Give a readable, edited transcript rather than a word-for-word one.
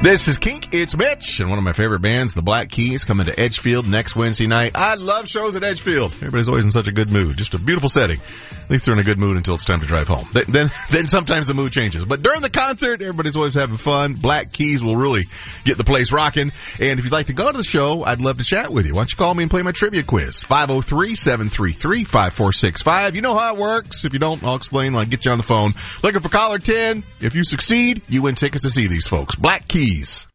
This is Kink. It's Mitch, and one of my favorite bands, the Black Keys, coming to Edgefield next Wednesday night. I love shows at Edgefield. Everybody's always in such a good mood. Just a beautiful setting. At least they're in a good mood until it's time to drive home. Then sometimes the mood changes. But during the concert, everybody's always having fun. Black Keys will really get the place rocking. And if you'd like to go to the show, I'd love to chat with you. Why don't you call me and play my trivia quiz? 503-733-5465. You know how it works. If you don't, I'll explain when I get you on the phone. Looking for caller 10. If you succeed, you win tickets to see these folks. Black Keys.